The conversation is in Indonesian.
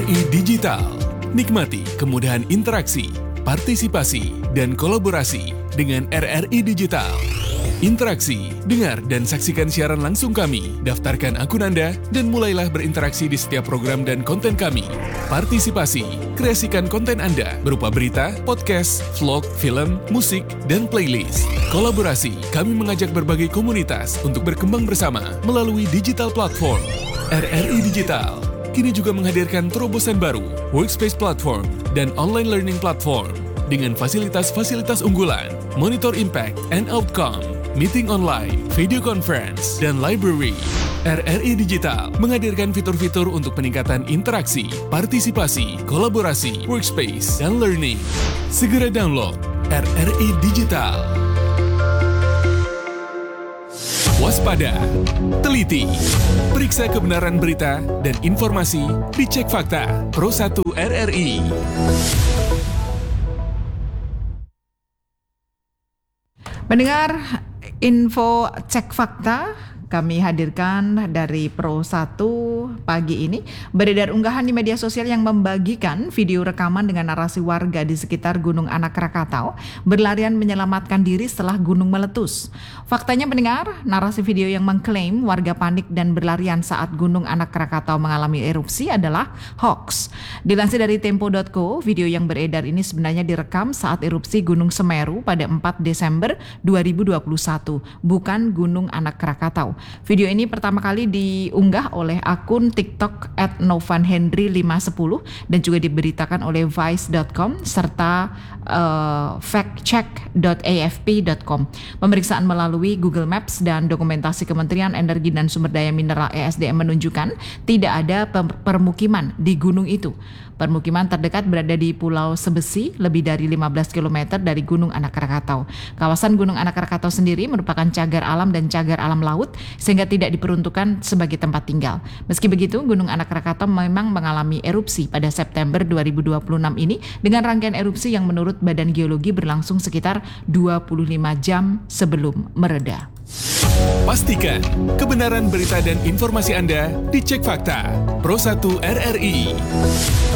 RRI Digital. Nikmati kemudahan interaksi, partisipasi, dan kolaborasi dengan RRI Digital. Interaksi, dengar dan saksikan siaran langsung kami, daftarkan akun Anda, dan mulailah berinteraksi di setiap program dan konten kami. Partisipasi, kreasikan konten Anda berupa berita, podcast, vlog, film, musik, dan playlist. Kolaborasi, kami mengajak berbagai komunitas untuk berkembang bersama melalui digital platform. RRI Digital kini juga menghadirkan terobosan baru, workspace platform, dan online learning platform dengan fasilitas-fasilitas unggulan, monitor impact and outcome, meeting online, video conference, dan library. RRI Digital menghadirkan fitur-fitur untuk peningkatan interaksi, partisipasi, kolaborasi, workspace, dan learning. Segera download RRI Digital. Waspada, teliti, periksa kebenaran berita dan informasi, dicek fakta. Pro 1 RRI. Mendengar info cek fakta kami hadirkan dari Pro 1 pagi ini. Beredar unggahan di media sosial yang membagikan video rekaman dengan narasi warga di sekitar Gunung Anak Krakatau berlarian menyelamatkan diri setelah gunung meletus. Faktanya pendengar, narasi video yang mengklaim warga panik dan berlarian saat Gunung Anak Krakatau mengalami erupsi adalah hoax. Dilansir dari Tempo.co, video yang beredar ini sebenarnya direkam saat erupsi Gunung Semeru pada 4 Desember 2021, bukan Gunung Anak Krakatau. Video ini pertama kali diunggah oleh akun TikTok @novanhenry510 dan juga diberitakan oleh Vice.com serta factcheck.afp.com. Pemeriksaan melalui Google Maps dan dokumentasi Kementerian Energi dan Sumber Daya Mineral (ESDM) menunjukkan tidak ada permukiman di gunung itu. Permukiman terdekat berada di Pulau Sebesi, lebih dari 15 km dari Gunung Anak Krakatau. Kawasan Gunung Anak Krakatau sendiri merupakan cagar alam dan cagar alam laut, sehingga tidak diperuntukkan sebagai tempat tinggal. Meski begitu, Gunung Anak Krakatau memang mengalami erupsi pada September 2026 ini dengan rangkaian erupsi yang menurut Badan Geologi berlangsung sekitar 25 jam sebelum mereda. Pastikan kebenaran berita dan informasi Anda dicek fakta. Pro 1 RRI.